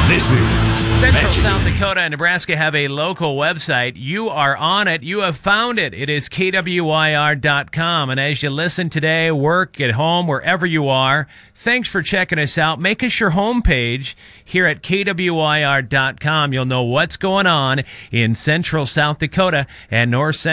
This is Central Magic. South Dakota and Nebraska have a local website. You are on it. You have found it. It is KWYR.com. And as you listen today, work, at home, wherever you are, thanks for checking us out. Make us your homepage here at KWYR.com. You'll know what's going on in Central South Dakota and North Central.